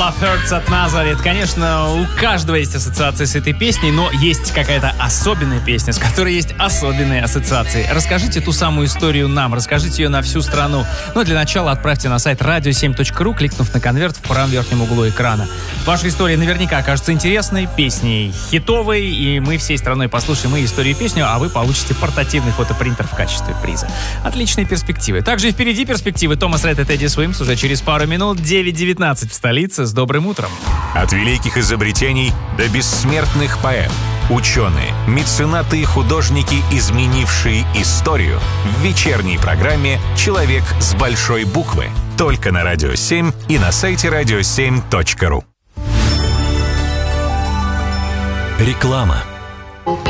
Love Hurts от Nazareth. Конечно, у каждого есть ассоциации с этой песней, но есть какая-то особенная песня, с которой есть особенные ассоциации. Расскажите ту самую историю нам, расскажите ее на всю страну. Но для начала отправьте на сайт radio7.ru, кликнув на конверт в правом верхнем углу экрана. Ваша история наверняка окажется интересной, песней хитовой, и мы всей страной послушаем и историю, и песню, а вы получите портативный фотопринтер в качестве приза. Отличные перспективы. Также впереди перспективы Томас Ред и Тедди Свимс уже через пару минут. 9:19 в столице. С добрым утром. От великих изобретений до бессмертных поэм. Ученые, меценаты и художники, изменившие историю. В вечерней программе «Человек с большой буквы». Только на Радио 7 и на сайте radio7.ru. Реклама.